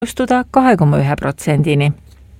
jõustuda 2,1%-ni.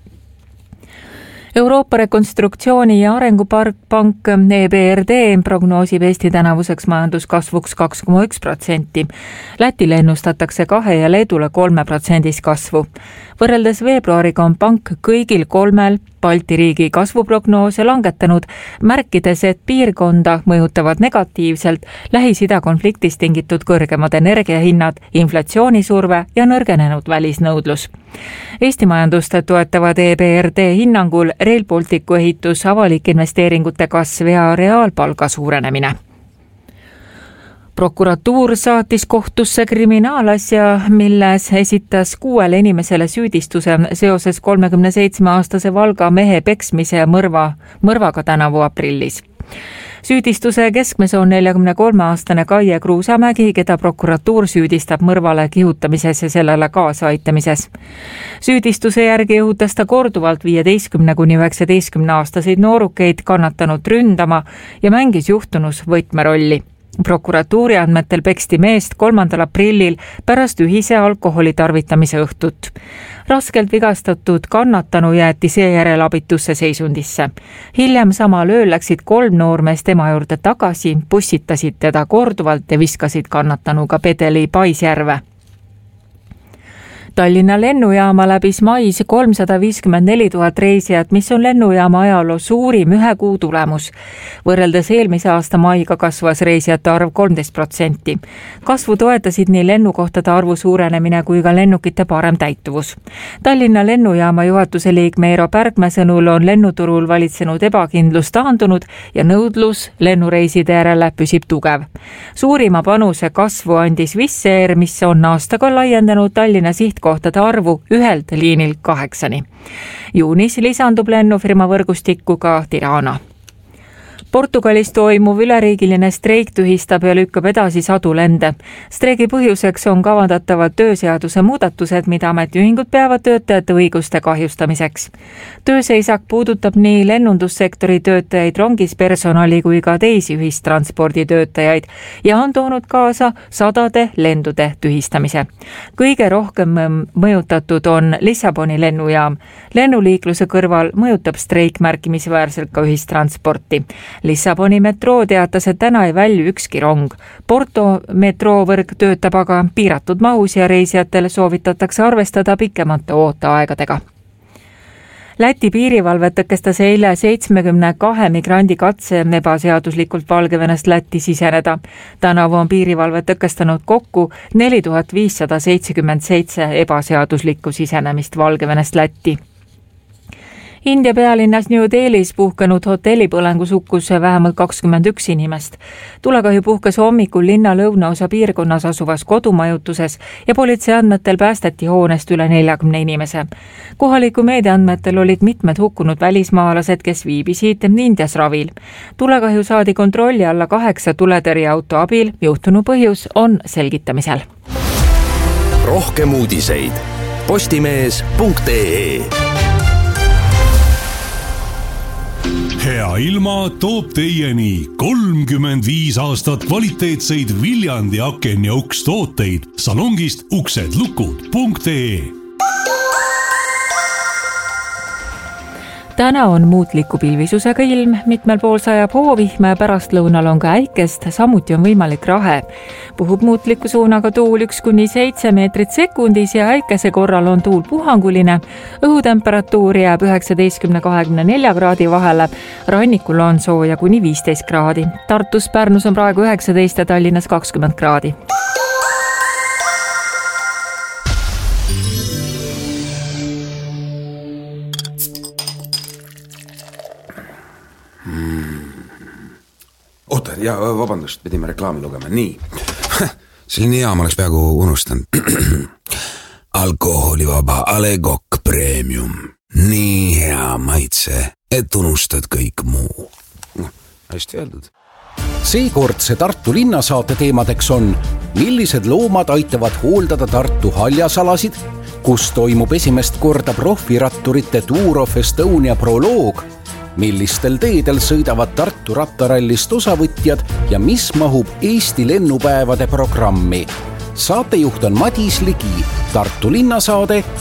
Euroopa Rekonstruktsiooni- ja Arengupank EBRD prognoosib Eesti tänavuseks majanduskasvuks 2,1%. Lätile ennustatakse 2% ja Leedule 3% kasvu. Võrreldes veebruariga on pank kõigil 3 Balti riigi kasvuprognoose langetanud, märkides, et piirkonda mõjutavad negatiivselt Lähis-Ida konfliktist tingitud kõrgemad energiahinnad, inflatsioonisurve ja nõrgenenud välisnõudlus. Eesti majandust toetavad EBRD hinnangul Rail Balticu ehitus, avalike investeeringute kasv ja reaalpalga suurenemine. Prokuratuur saatis kohtusse kriminaalasja, milles esitas 6 inimesele süüdistuse seoses 37-aastase Valga mehe peksmise ja mõrvaga tänavu aprillis. Süüdistuse keskmes on 43-aastane Kaie Kruusamägi, keda prokuratuur süüdistab mõrvale kihutamises ja sellele kaasaaitamises. Süüdistuse järgi õhutas ta korduvalt 15–19-aastaseid noorukeid kannatanud ründama ja mängis juhtunus võtmerolli. Prokuratuuri andmetel peksti meest 3. aprillil pärast ühise alkoholi tarvitamise õhtut. Raskelt vigastatud kannatanu jäeti seejärel abitusse seisundisse. Hiljem samal ööl läksid 3 noormeest tema juurde tagasi, pussitasid teda korduvalt ja viskasid kannatanuga Pedeli Paisjärve. Tallinna lennujaama läbis mais 354 000 reisijat, mis on lennujaama ajaloo suurim 1 kuu tulemus. Võrreldes eelmise aasta maiga kasvas reisijate arv 13%. Kasvu toetasid nii lennukohtade arvu suurenemine kui ka lennukite parem täituvus. Tallinna lennujaama juhatuse liikme Eero Pärgmäe sõnul on lennuturul valitsenud ebakindlus taandunud ja nõudlus lennureiside järele püsib tugev. Suurima panuse kasvu andis Wizz Air, mis on aastaga laiendanud Tallinna sihtkohtade arvu 1 liinil 8-ni. Juunis lisandub lennufirma võrgustikku ka Tirana. Portugalis toimuv üleriigiline streik tühistab ja lükkab edasi sadu lende. Streigi põhjuseks on kavandatavad tööseaduse muudatused, mida ametiühingud peavad töötajate õiguste kahjustamiseks. Tööseisak puudutab nii lennundussektori töötajaid, rongis personali kui ka teisi ühistranspordi töötajaid ja on toonud kaasa sadade lendude tühistamise. Kõige rohkem mõjutatud on Lissaboni lennujaam. Lennuliikluse kõrval mõjutab streik märkimisväärselt ka ühistransporti. Lissaboni metroo teatas, et täna ei välju ükski rong. Porto metroovõrk töötab aga piiratud mahus ja reisijatele soovitatakse arvestada pikemate ooteaegadega. Läti piirivalve tõkestas eile 72 migrandi katse ebaseaduslikult Valgevenest Lätti siseneda. Tänavu on piirivalve tõkestanud kokku 4577 ebaseaduslikku sisenemist Valgevenest Lätti. India pealinnas New Delhis puhkenud hotellipõlengus hukkus vähemalt 21 inimest. Tulekahju puhkes hommikul linna lõunaosa piirkonnas asuvas kodumajutuses ja politsei andmetel päästeti hoonest üle 40 inimese. Kohaliku meedia andmetel olid mitmed hukkunud välismaalased, kes viibisid Indias ravil. Tulekahju saadi kontrolli alla 8 tuletõrjeauto abil, juhtunu põhjus on selgitamisel. Rohkem uudiseid postimees.ee. Hea ilma toob teieni 35 aastat kvaliteetseid Viljandi aken- ja ukstooteid salongist uksedlukud.ee. Täna on muutliku pilvisusega ilm, mitmel pool sajab hoovihme ja pärastlõunal on ka äikest, samuti on võimalik rahe. Puhub muutliku suunaga tuul 1–7 meetrit sekundis ja äikese korral on tuul puhanguline. Õhutemperatuur jääb 19–24 kraadi vahele, rannikul on sooja kuni 15 kraadi. Tartus, Pärnus on praegu 19 ja Tallinnas 20 kraadi. Oota, ja vabandust, pidime reklaami lugema. Nii, selline hea, ma oleks peaaegu unustanud. Alkoholivaba A. Le Coq Premium. Nii hea maitse, et unustad kõik muu. Hästi öeldud. Seekordse Tartu linnasaate teemadeks on, millised loomad aitavad hooldada Tartu haljasalasid, kus toimub esimest korda profiratturite Tour of Estonia proloog, millistel teedel sõidavad Tartu rattarallist osavõtjad ja mis mahub Eesti lennupäevade programmi. saatejuht on Madis Ligi. Tartu linnasaade